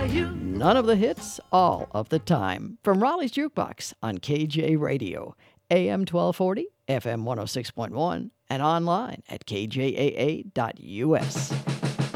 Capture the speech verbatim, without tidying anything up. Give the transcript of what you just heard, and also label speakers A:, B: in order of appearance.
A: you.
B: None of the hits, all of the time. From Raleigh's Jukebox on K J Radio, A M twelve forty, F M one oh six point one, and online at K J A A dot U S.